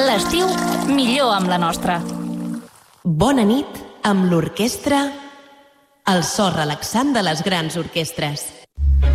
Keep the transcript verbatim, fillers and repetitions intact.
L'estiu, millor amb la nostra. Bona nit amb l'orquestra El so relaxant de les grans orquestres.